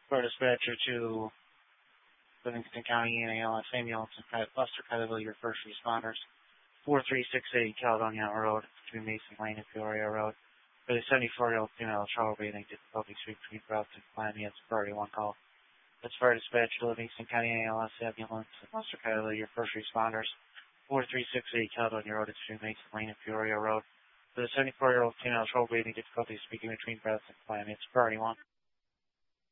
For dispatcher to Livingston County EMS ambulance and Buster Culliville, your first responders. 4368 Caledonia Road between Mason Lane and Peoria Road. For the 74-year-old female trouble breathing, difficulty sweep between routes and calamity, it's priority 1 call. That's fire dispatch to Livingston County ALS ambulance and Buster Culliville, your first responders. 4368 Caledonia Road between Mason Lane and Peoria Road. For the 74-year-old female trouble breathing, difficulty speaking between breaths and calamity, it's priority 1.